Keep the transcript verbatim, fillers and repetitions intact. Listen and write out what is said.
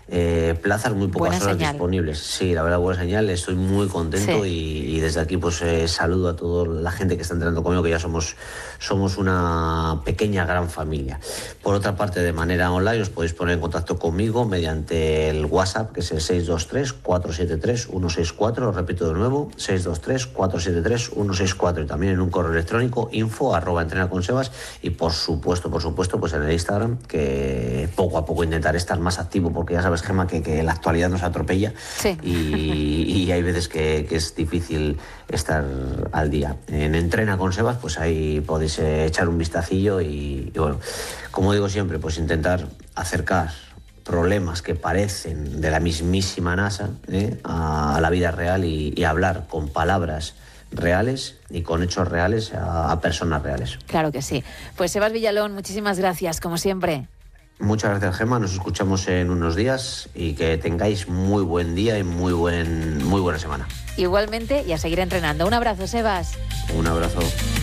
eh, plazas, muy pocas buena horas señal. disponibles. Sí, la verdad, buena señal, estoy muy contento Sí. y, y desde aquí pues eh, saludo a toda la gente que está entrenando conmigo, que ya somos, somos una pequeña gran familia. Por otra parte, de manera online os podéis poner en contacto conmigo mediante el WhatsApp, que es el seis dos tres, cuatro siete tres, uno seis cuatro, os repito de nuevo, seis dos tres, cuatro siete tres, uno seis cuatro, y también en un correo electrónico info arroba entrenaconsebas, y por supuesto, por supuesto, pues en el Instagram, que poco a poco intentaré estar más activo, porque ya sabes, Gemma, que, que la actualidad nos atropella. Sí. y, y hay veces que, que es difícil estar al día. En Entrena con Sebas, pues ahí podéis eh, echar un vistacillo y, y bueno, como digo siempre, pues intentar acercar problemas que parecen de la mismísima NASA ¿eh? a, a la vida real y, y hablar con palabras reales y con hechos reales a, a personas reales. Claro que sí. Pues Sebas Villalón, muchísimas gracias, como siempre. Muchas gracias, Gemma. Nos escuchamos en unos días y que tengáis muy buen día y muy, buen, muy buena semana. Igualmente, y a seguir entrenando. Un abrazo, Sebas. Un abrazo.